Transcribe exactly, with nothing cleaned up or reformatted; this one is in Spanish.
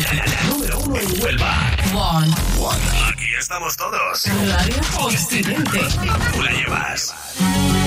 La, la, la número uno en Huelva. One. One. Aquí estamos todos. Radio Occidente. Tú la llevas.